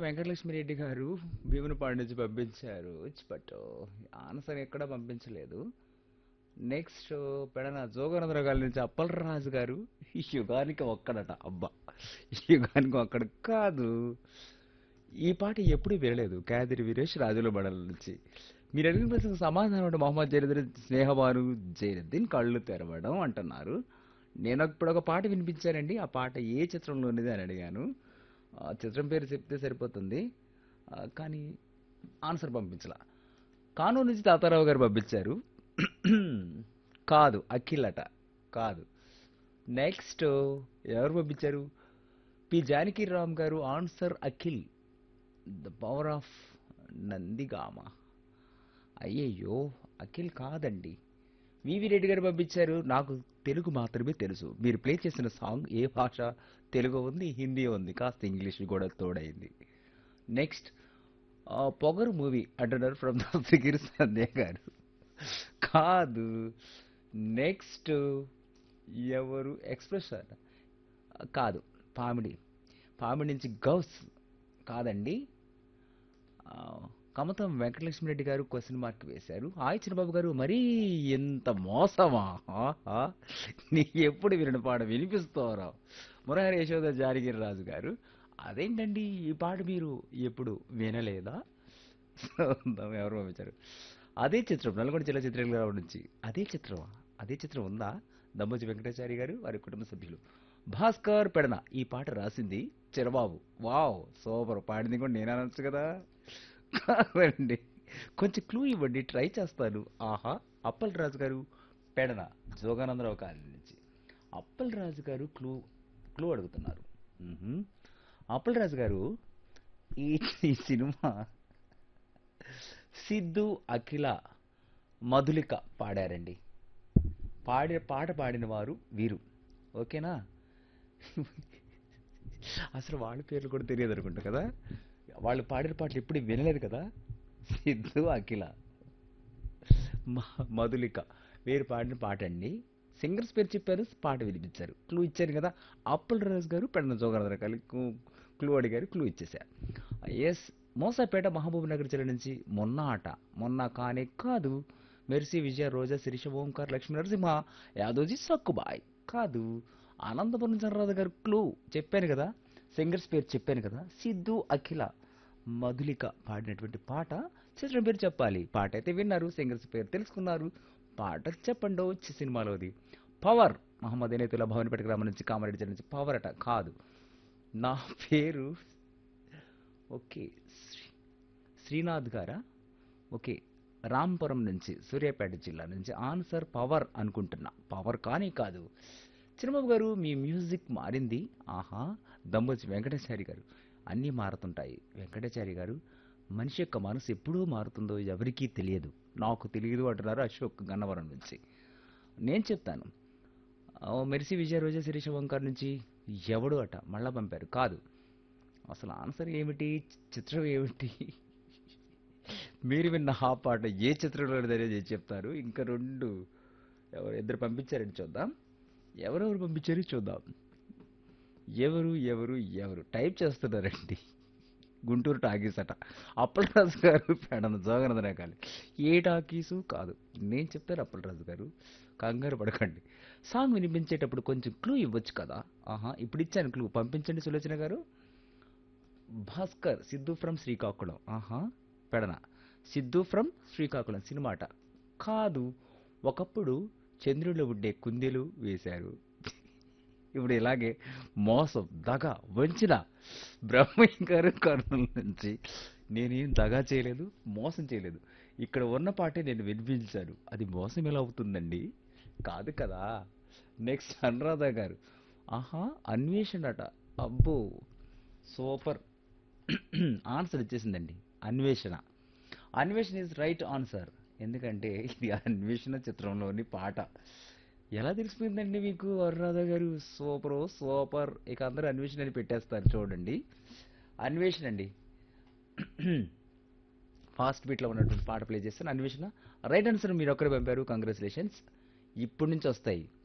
వెంకటలక్ష్మి రెడ్డి గారు భీమునిపాడు నుంచి పంపించారు. బట్ ఆన్సర్ ఎక్కడ పంపించలేదు. నెక్స్ట్ పెడన జోగనందరావు గారి నుంచి అప్పలరాజు గారు ఈ యుగానికి ఒక్కడట. అబ్బా, ఈ యుగానికి ఒక్కడు కాదు. ఈ పాట ఎప్పుడు వినలేదు. కాదిరి వీరేష్ రాజుల బడల నుంచి. మీరు అడిగిన ప్రశ్నకు సమాధానం అంటే మొహమ్మద్ జైనుద్దీన్ స్నేహబాను జైనుద్దీన్ కళ్ళు తెరవడం అంటున్నారు. నేను ఇప్పుడు ఒక పాట వినిపించానండి. ఆ పాట ఏ చిత్రంలోనిది అని అడిగాను. ఆ చిత్రం పేరు చెప్తే సరిపోతుంది. కానీ ఆన్సర్ పంపించలా. కానూరు నుంచి తాతారావు గారు పంపించారు. కాదు, అఖిల్ అట. కాదు. నెక్స్ట్ ఎవరు పంపించారు? పి జానకిరామ్ గారు answer Akhil, the power of Nandigama. అయ్యయ్యో, అఖిల్ కాదండి. వివి రెడ్డి గారు పంపించారు. నాకు తెలుగు మాత్రమే తెలుసు. మీరు ప్లే చేసిన సాంగ్ ఏ భాష? తెలుగు ఉంది, హిందీ ఉంది, కాస్త ఇంగ్లీష్ కూడా తోడైంది. నెక్స్ట్ పొగరు మూవీ అంటున్నారు ఫ్రమ్ దస్తగిరి సంధ్య గారు. కాదు. నెక్స్ట్ ఎవరు? ఎక్స్ప్రెషన్ కాదు. పామిడి. పామిడి నుంచి గౌస్ కాదండి. ఆ, కమతం వెంకటలక్ష్మిరెడ్డి గారు క్వశ్చన్ మార్క్ వేశారు. హాయ్ చిన్నబాబు గారు, మరీ ఎంత మోసమా? ఆహా, నీ ఎప్పుడు వినని పాట వినిపిస్తారా? మురహరి యశోద జానగిరి రాజు గారు. అదేంటండి, ఈ పాట మీరు ఎప్పుడు వినలేదా? ఎవరు పంపించారు? అదే చిత్రం నల్గొండ జిల్లా చిత్రకళ నుంచి. అదే చిత్రమా? అదే చిత్రం ఉందా? దమ్మోజి వెంకటాచారి గారు వారి కుటుంబ సభ్యులు. భాస్కర్ పెడన ఈ పాట రాసింది చిరబాబు. Wow, super. పాడింది కూడా నేను అనొచ్చు కదా. కాదండి, కొంచెం క్లూ ఇవ్వండి, ట్రై చేస్తాను. ఆహా, అప్పల్ రాజు గారు పెడన జోగానందరావు కాలనీ నుంచి. అప్పల్ రాజు గారు క్లూ క్లూ అడుగుతున్నారు. మ్హూ. అప్పల్ రాజు గారు ఈ ఈ సినిమా సిద్ధు, అఖిల, మధులిక పాడారండి. పాట పాడిన వారు వీరు. ఓకేనా? అసలు వాళ్ళ పేర్లు కూడా తెలియదు అనుకుంటా కదా. వాళ్ళు పాడిన పాటలు ఎప్పుడు వినలేదు కదా. సిద్ధు, అఖిల, మధులిక వీరు పాడిన పాట అండి. సింగర్స్ పేరు చెప్పారు, పాట వినిపించారు, క్లూ ఇచ్చారు కదా. అప్పల్ రాజు గారు పెడన జోగరాజు కలిసి క్లూ అడిగారు, క్లూ ఇచ్చేసారు. ఎస్. మోసాపేట మహబూబ్ నగర్ జిల్లా నుంచి మొన్న ఆట. మొన్న కానే కాదు. మెర్సీ, విజయ, రోజా, శిరీష, ఓంకార్, లక్ష్మీ నరసింహ, యాదోజీ, సక్కుబాయ్ కాదు. అనంతపురం చంద్రరాజు గారు క్లూ చెప్పాను కదా. సింగర్స్ పేరు చెప్పాను కదా. సిద్ధు, అఖిల, మధులిక పాడినటువంటి పాట. చిత్రం పేరు చెప్పాలి. పాట అయితే విన్నారు, సింగర్స్ పేరు తెలుసుకున్నారు. పాట చెప్పండి వచ్చి సినిమాలోది. పవర్. మహమ్మద్ ఎనేతుల భవనపేట గ్రామం నుంచి, కామారెడ్డి జిల్లా నుంచి. పవర్ అట. కాదు. నా పేరు ఓకే. శ్రీనాథ్ గారా? ఓకే. రాంపురం నుంచి, సూర్యాపేట జిల్లా నుంచి. ఆన్సర్ పవర్ అనుకుంటున్నా. పవర్ కానీ కాదు. చిరుబాబు గారు మీ మ్యూజిక్ మారింది. ఆహా. దమ్మోజి వెంకటాచారి గారు. అన్నీ మారుతుంటాయి వెంకటాచారి గారు. మనిషి యొక్క మనసు ఎప్పుడూ మారుతుందో ఎవరికీ తెలియదు. నాకు తెలియదు అంటున్నారు అశోక్ గన్నవరం నుంచి. నేను చెప్తాను. మెర్సీ, విజయ, రోజా, శిరీష, ఓంకార్ నుంచి. ఎవడు అట మళ్ళా పంపారు. కాదు. అసలు ఆన్సర్ ఏమిటి? చిత్రం ఏమిటి? మీరు విన్న ఆ పాట ఏ చిత్రంలో అనేది చెప్తారు. ఇంకా రెండు ఇద్దరు పంపించారని చూద్దాం. ఎవరెవరు పంపించారు చూద్దాం. ఎవరు ఎవరు ఎవరు టైప్ చేస్తున్నారండి. గుంటూరు టాకీస్ అట. అప్పలరాజు గారు పెడన జోగనందన కాలి. ఏ టాకీసు కాదు. నేను చెప్తాను అప్పలరాజు గారు, కంగారు పడకండి. సాంగ్ వినిపించేటప్పుడు కొంచెం క్లూ ఇవ్వచ్చు కదా. ఆహా, ఇప్పుడు ఇచ్చాను క్లూ. పంపించండి సులోచన గారు. భాస్కర్, సిద్ధు ఫ్రమ్ శ్రీకాకుళం. ఆహా, పెడన సిద్ధు ఫ్రమ్ శ్రీకాకుళం సినిమాట. కాదు. ఒకప్పుడు చంద్రుల్లో ఉండే కుందేలు వేశారు. ఇప్పుడు ఇలాగే మోసం, దగ, వంచిన. బ్రహ్మయ్య గారు కర్నూలు నుంచి. నేనేం దగా చేయలేదు, మోసం చేయలేదు. ఇక్కడ ఉన్న పాటే నేను వినిపించాను. అది మోసం ఎలా అవుతుందండి? కాదు కదా. నెక్స్ట్ అనురాధ గారు. ఆహా, అన్వేషణ అట. అబ్బో, సూపర్. ఆన్సర్ ఇచ్చేసిందండి. అన్వేషణ. అన్వేషణ ఇస్ రైట్ ఆన్సర్. ఎందుకంటే ఇది అన్వేషణ చిత్రంలోని పాట. ఎలా తెలిసిపోయిందండి మీకు అనురాధ గారు? Super super. ఇక అందరూ అన్వేషణ అని పెట్టేస్తారు చూడండి. అన్వేషణ అండి. ఫాస్ట్ బీట్లో ఉన్నటువంటి పాట ప్లే చేస్తాను. అన్వేషణ రైట్ ఆన్సర్. మీరు ఒక్కరే పంపారు. కంగ్రాచులేషన్స్. ఇప్పటి నుంచి వస్తాయి